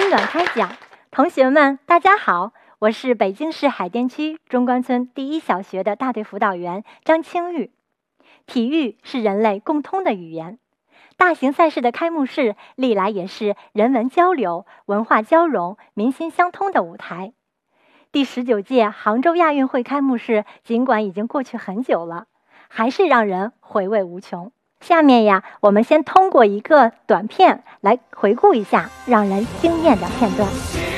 简短开讲。同学们，大家好，我是北京市海淀区中关村第一小学的大队辅导员张清玉。体育是人类共通的语言，大型赛事的开幕式历来也是人文交流、文化交融、民心相通的舞台。第19届杭州亚运会开幕式尽管已经过去很久了，还是让人回味无穷。下面呀，我们先通过一个短片来回顾一下让人惊艳的片段。